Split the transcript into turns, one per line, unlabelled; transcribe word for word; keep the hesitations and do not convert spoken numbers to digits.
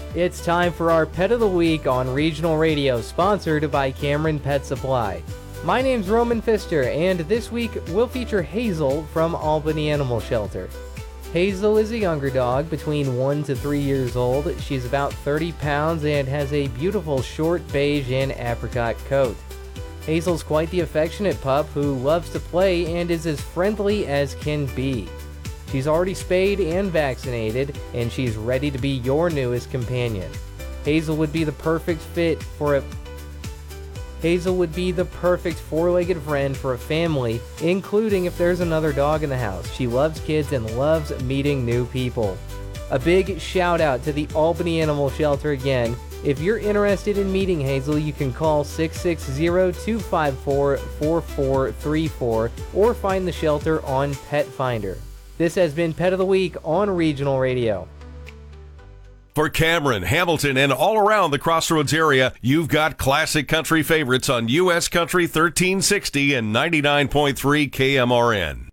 It's time for our Pet of the Week on Regional Radio, sponsored by Cameron Pet Supply. My name's Roman Pfister, and this week we'll feature Hazel from Albany Animal Shelter. Hazel is a younger dog, between one to three years old. She's about thirty pounds and has a beautiful short beige and apricot coat. Hazel's quite the affectionate pup who loves to play and is as friendly as can be. She's already spayed and vaccinated, and she's ready to be your newest companion. Hazel would be the perfect fit for a Hazel would be the perfect four-legged friend for a family, including if there's another dog in the house. She loves kids and loves meeting new people. A big shout out to the Albany Animal Shelter again. If you're interested in meeting Hazel, you can call six six zero, two five four, four four three four or find the shelter on Pet Finder. This has been Pet of the Week on Regional Radio.
For Cameron, Hamilton, and all around the Crossroads area, you've got classic country favorites on U S Country thirteen sixty and ninety-nine point three K M R N.